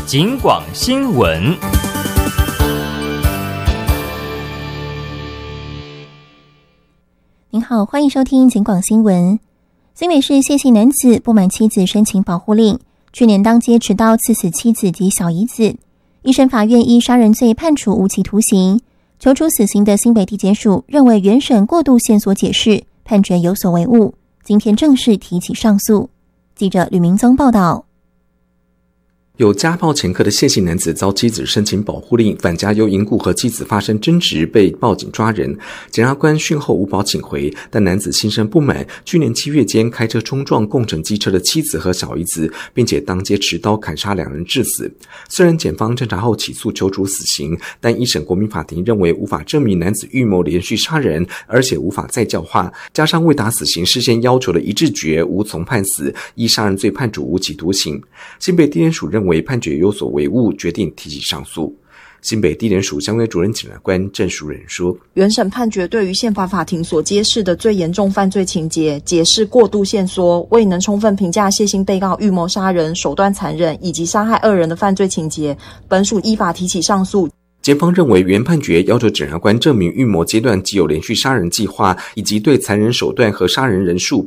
警广新闻。 您好，欢迎收听警广新闻。新北市谢姓男子不满妻子申请保护令，去年当街持刀刺死妻子及小姨子，一审法院依杀人罪判处无期徒刑。求处死刑的新北地检署认为原审过度线索解释，判决有所违误，今天正式提起上诉。记者吕明宗报道。 有家暴前科的谢姓男子遭妻子申请保护令，返家又因故和妻子发生争执被报警抓人，检察官讯后无保请回，但男子心生不满，去年7月间开车冲撞共乘机车的妻子和小姨子，并且当街持刀砍杀两人致死。虽然检方侦查后起诉求处死刑，但一审国民法庭认为无法证明男子预谋连续杀人，而且无法再教化，加上未达死刑事先要求的一致决，无从判死，依杀人罪判处无期徒刑。新北地检署认为判决有所违误，决定提起上诉。新北地检署相关主任检察官郑淑仁说， 原审判决对于宪法法庭所揭示的最严重犯罪情节解释过度限缩，未能充分评价谢姓被告预谋杀人、手段残忍以及杀害二人的犯罪情节，本署依法提起上诉。 检方认为原判决要求检察官证明预谋阶段即有连续杀人计划，以及对残忍手段和杀人人数